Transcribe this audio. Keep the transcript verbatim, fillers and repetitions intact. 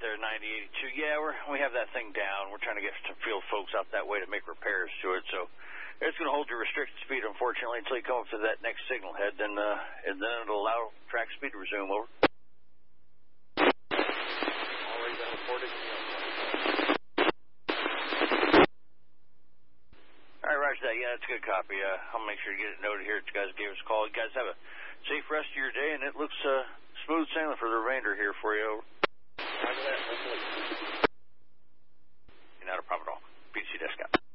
there, ninety eighty-two. Yeah, we're, we have that thing down. We're trying to get some field folks out that way to make repairs to it. So it's going to hold your restricted speed, unfortunately, until you come up to that next signal head. Then, uh, and then it'll allow track speed to resume. Over. Already been reported. All right, roger that. Yeah, that's a good copy. Uh, I'll make sure to get it noted here that you guys gave us a call. You guys have a safe rest of your day, and it looks uh, smooth sailing for the remainder here for you. Over. Roger that. Hopefully. Not a problem at all. P C desk out.